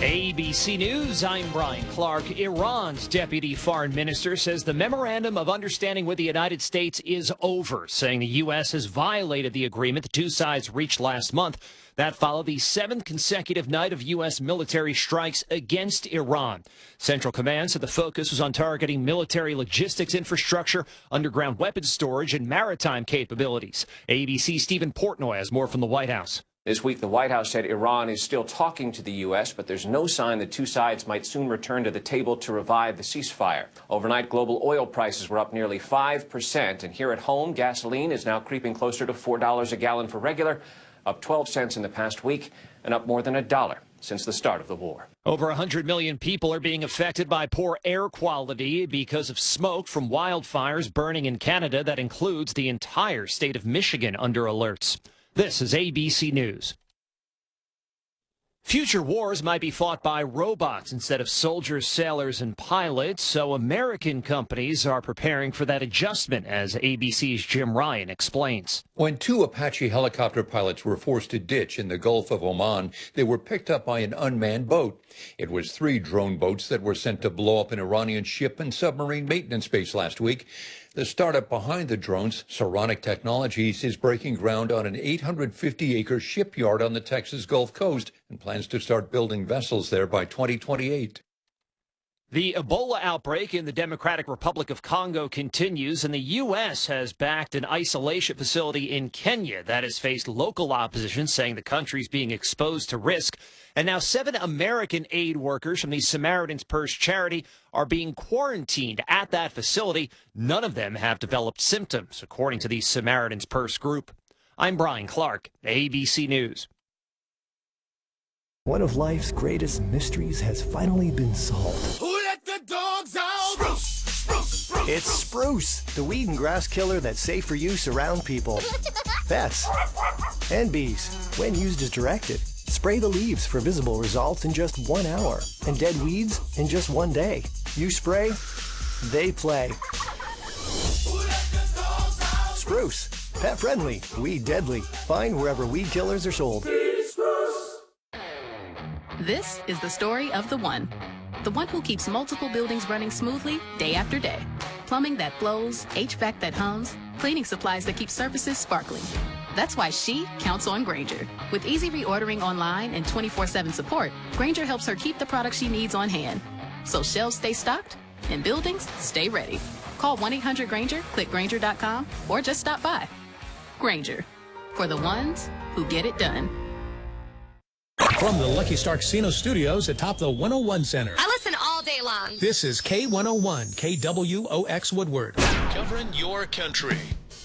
ABC News, I'm Brian Clark. Iran's deputy foreign minister says the memorandum of understanding with the United States is over, saying the U.S. has violated the agreement the two sides reached last month. That followed the seventh consecutive night of U.S. military strikes against Iran. Central Command said the focus was on targeting military logistics infrastructure, underground weapons storage, and maritime capabilities. ABC's Stephen Portnoy has more from the White House. This week, the White House said Iran is still talking to the U.S., but there's no sign the two sides might soon return to the table to revive the ceasefire. Overnight, global oil prices were up nearly 5%, and here at home, gasoline is now creeping closer to $4 a gallon for regular, up 12 cents in the past week, and up more than $1 since the start of the war. Over 100 million people are being affected by poor air quality because of smoke from wildfires burning in Canada. That includes the entire state of Michigan under alerts. This is ABC News. Future wars might be fought by robots instead of soldiers, sailors, and pilots, so American companies are preparing for that adjustment, as ABC's Jim Ryan explains. When two Apache helicopter pilots were forced to ditch in the Gulf of Oman, they were picked up by an unmanned boat. It was 3 drone boats that were sent to blow up an Iranian ship and submarine maintenance base last week. The startup behind the drones, Saronic Technologies, is breaking ground on an 850-acre shipyard on the Texas Gulf Coast and plans to start building vessels there by 2028. The Ebola outbreak in the Democratic Republic of Congo continues, and the U.S. has backed an isolation facility in Kenya that has faced local opposition, saying the country's being exposed to risk. And now 7 American aid workers from the Samaritan's Purse charity are being quarantined at that facility. None of them have developed symptoms, according to the Samaritan's Purse group. I'm Brian Clark, ABC News. One of life's greatest mysteries has finally been solved. Who let the dogs out? Spruce, spruce, spruce. It's Spruce, the weed and grass killer that's safe for use around people, pets, and bees, when used as directed. Spray the leaves for visible results in just 1 hour, and dead weeds in just 1 day. You spray, they play. Spruce, pet friendly, weed deadly. Find wherever weed killers are sold. This is the story of the one who keeps multiple buildings running smoothly day after day. Plumbing that flows, HVAC that hums, cleaning supplies that keep surfaces sparkling. That's why she counts on Grainger. With easy reordering online and 24/7 support, Grainger helps her keep the products she needs on hand. So shelves stay stocked and buildings stay ready. Call 1-800-GRAINGER, click Grainger.com, or just stop by. Grainger, for the ones who get it done. From the Lucky Star Casino Studios atop the 101 Center. I listen all day long. This is K101, KWOX Woodward. Covering your country.